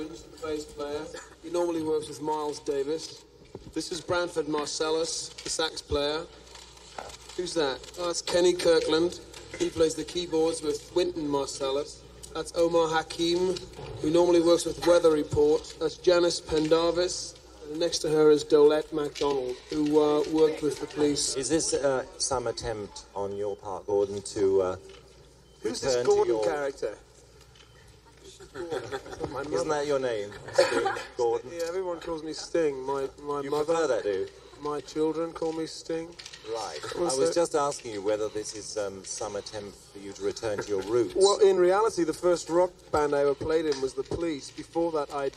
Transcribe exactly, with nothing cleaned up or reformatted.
Jones, the bass player. He normally works with Miles Davis. This is Branford Marsalis, the sax player. Who's that? Oh, that's Kenny Kirkland. He plays the keyboards with Wynton Marsalis. That's Omar Hakim, who normally works with Weather Report. That's Janice Pendarvis. And next to her is Dolette MacDonald, who uh, worked with the police. Is this uh, some attempt on your part, Gordon, to uh, Who's return this Gordon to your... character? Isn't that your name, Sting, Gordon? Yeah, everyone calls me Sting. My my You mother, prefer that, do you? my children call me Sting. Right. I Was was that- just asking you whether this is um, some attempt for you to return to your roots. Well, in reality, the first rock band I ever played in was the Police. Before that, I'd